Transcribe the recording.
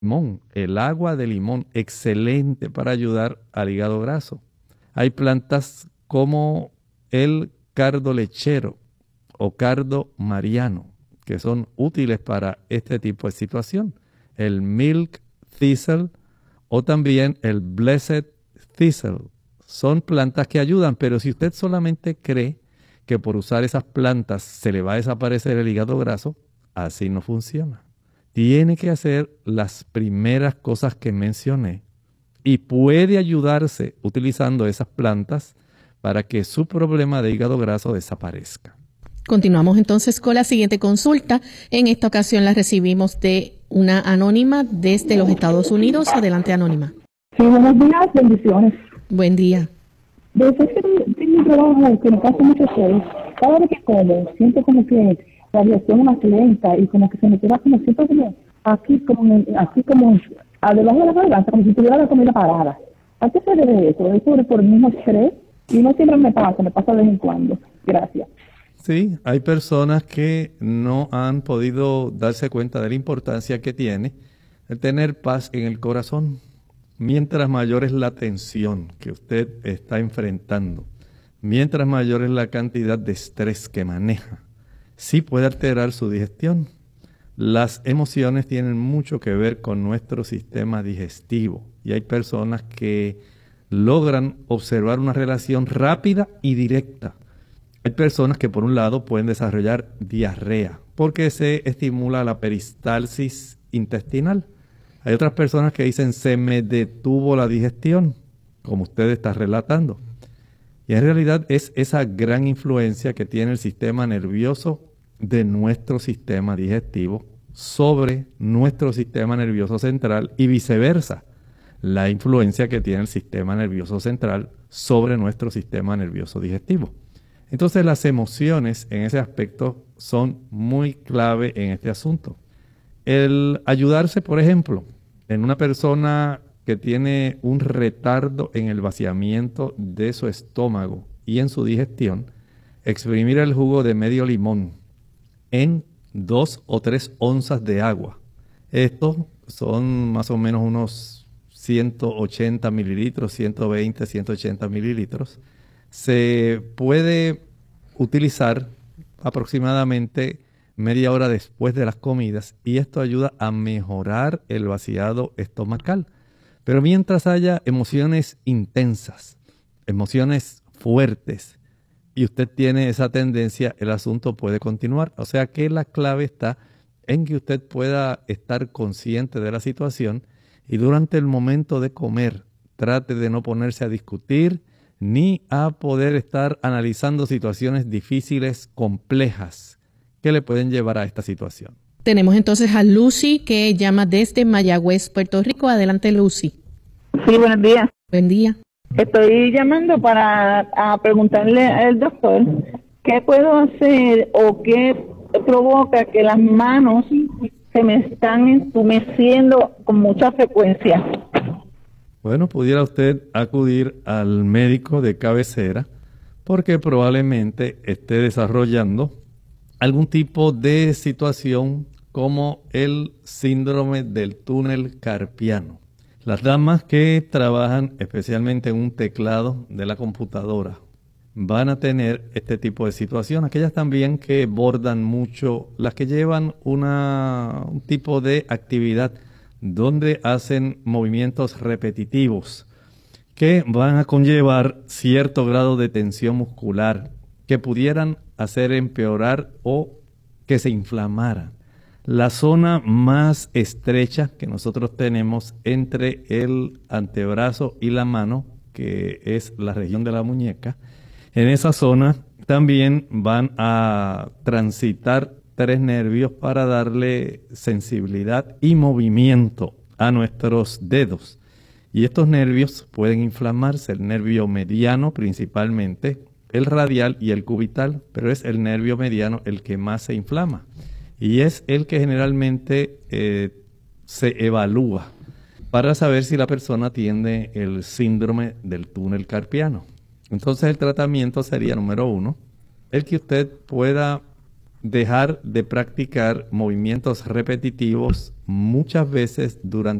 limón, el agua de limón, excelente para ayudar al hígado graso. Hay plantas como el cardo lechero o cardo mariano, que son útiles para este tipo de situación. El milk thistle o también el blessed thistle. Son plantas que ayudan, pero si usted solamente cree que por usar esas plantas se le va a desaparecer el hígado graso, así no funciona. Tiene que hacer las primeras cosas que mencioné y puede ayudarse utilizando esas plantas para que su problema de hígado graso desaparezca. Continuamos entonces con la siguiente consulta. En esta ocasión la recibimos de una anónima desde los Estados Unidos. Adelante, anónima. Sí, buenos días, bendiciones. Buen día. Después que tengo un trabajo que me pasa mucho estrés, cada vez que como, siento como que la reacción más lenta y como que se me queda como siento como aquí como a debajo de la garganta, como si tuviera la comida parada. ¿A qué se debe eso? ¿Es por el mismo estrés? Y no siempre me pasa de vez en cuando. Gracias. Sí, hay personas que no han podido darse cuenta de la importancia que tiene el tener paz en el corazón. Mientras mayor es la tensión que usted está enfrentando, mientras mayor es la cantidad de estrés que maneja, sí puede alterar su digestión. Las emociones tienen mucho que ver con nuestro sistema digestivo y hay personas que logran observar una relación rápida y directa. Hay personas que por un lado pueden desarrollar diarrea porque se estimula la peristalsis intestinal. Hay otras personas que dicen se me detuvo la digestión, como usted está relatando. Y en realidad es esa gran influencia que tiene el sistema nervioso de nuestro sistema digestivo sobre nuestro sistema nervioso central y viceversa. La influencia que tiene el sistema nervioso central sobre nuestro sistema nervioso digestivo. Entonces las emociones en ese aspecto son muy clave en este asunto. El ayudarse, por ejemplo, en una persona que tiene un retardo en el vaciamiento de su estómago y en su digestión, exprimir el jugo de medio limón en 2 o 3 onzas de agua. Estos son más o menos unos 180 mililitros, 120, 180 mililitros. Se puede utilizar aproximadamente media hora después de las comidas y esto ayuda a mejorar el vaciado estomacal. Pero mientras haya emociones intensas, emociones fuertes y usted tiene esa tendencia, el asunto puede continuar. O sea que la clave está en que usted pueda estar consciente de la situación y durante el momento de comer trate de no ponerse a discutir ni a poder estar analizando situaciones difíciles, complejas, que le pueden llevar a esta situación. Tenemos entonces a Lucy, que llama desde Mayagüez, Puerto Rico. Adelante, Lucy. Sí, buenos días. Buen día. Estoy llamando para preguntarle al doctor qué puedo hacer o qué provoca que las manos se me están entumeciendo con mucha frecuencia. Bueno, pudiera usted acudir al médico de cabecera porque probablemente esté desarrollando algún tipo de situación como el síndrome del túnel carpiano. Las damas que trabajan especialmente en un teclado de la computadora van a tener este tipo de situación. Aquellas también que bordan mucho, las que llevan un tipo de actividad donde hacen movimientos repetitivos que van a conllevar cierto grado de tensión muscular que pudieran hacer empeorar o que se inflamara la zona más estrecha que nosotros tenemos entre el antebrazo y la mano, que es la región de la muñeca. En esa zona también van a transitar 3 nervios para darle sensibilidad y movimiento a nuestros dedos. Y estos nervios pueden inflamarse, el nervio mediano principalmente, el radial y el cubital, pero es el nervio mediano el que más se inflama. Y es el que generalmente se evalúa para saber si la persona tiene el síndrome del túnel carpiano. Entonces el tratamiento sería, número 1, el que usted pueda dejar de practicar movimientos repetitivos muchas veces durante